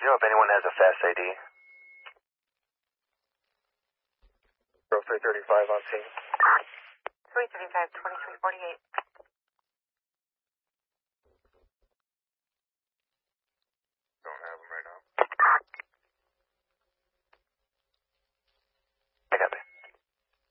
you know if anyone has a fast ID? 0335 on scene. 335, 2348.